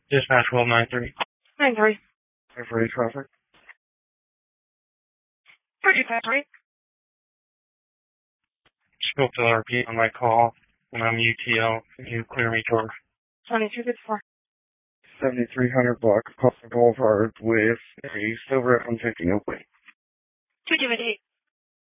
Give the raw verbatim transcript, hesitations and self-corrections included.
Dispatch twelve nine three. nine three. For eight traffic. thirty three. Spoke to R P on my call when I'm U T L. Can you clear me towards twenty-two fifty-four. seventy-three hundred block of Costa Boulevard with a silver F one fifty, no way. two two eight eight.